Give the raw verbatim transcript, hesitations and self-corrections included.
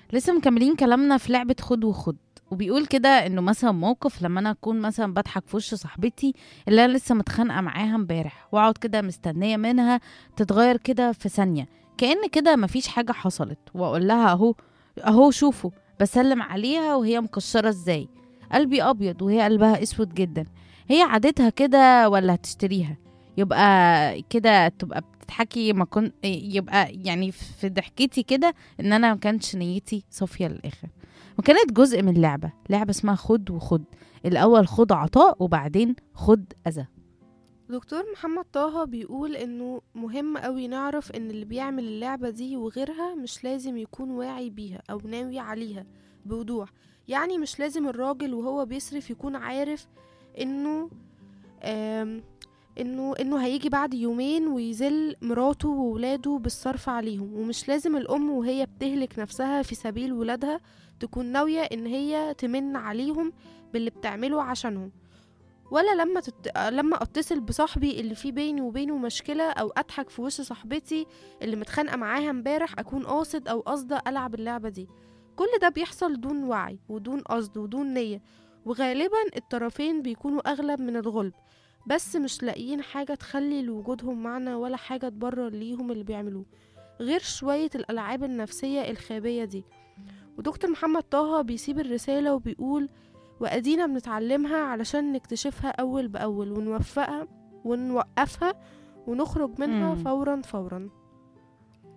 لسه مكملين كلامنا في لعبة خد وخد. وبيقول كده انه مثلا موقف لما انا اكون مثلا بضحك في وش صاحبتي اللي انا لسه متخانقه معاها امبارح، واقعد كده مستنيه منها تتغير كده في ثانيه، كأن كده مفيش حاجه حصلت، واقول لها اهو اهو شوفوا بسلم عليها وهي مكشره ازاي، قلبي ابيض وهي قلبها اسود جدا. هي عادتها كده ولا هتشتريها؟ يبقى كده تبقى بتضحكي ما كن يبقى يعني في ضحكتي كده ان انا ما كانتش نيتي صافيه للاخر، وكانت جزء من لعبه لعبه اسمها خد وخد. الاول خد عطاء وبعدين خد اذى. دكتور محمد طه بيقول انه مهم قوي نعرف ان اللي بيعمل اللعبة دي وغيرها مش لازم يكون واعي بيها او ناوي عليها بوضوح. يعني مش لازم الراجل وهو بيصرف يكون عارف انه آم انه انه هيجي بعد يومين ويذل مراته وولاده بالصرف عليهم، ومش لازم الام وهي بتهلك نفسها في سبيل ولادها تكون ناوية ان هي تمن عليهم باللي بتعمله عشانهم. ولا لما تت... لما اتصل بصاحبي اللي في بيني وبينه مشكلة، او اضحك في وش صاحبتي اللي متخانقة معاها امبارح اكون قاصد او قاصدة العب اللعبة دي. كل ده بيحصل دون وعي ودون قصد ودون نية، وغالبا الطرفين بيكونوا اغلب من الغلب، بس مش لاقيين حاجة تخلي لوجودهم معنى ولا حاجة تبرر ليهم اللي بيعملوه غير شوية الألعاب النفسية الخابية دي. ودكتور محمد طه بيسيب الرسالة وبيقول: وأدينا بنتعلمها علشان نكتشفها أول بأول ونوفقها ونوقفها ونخرج منها مم. فورا فورا.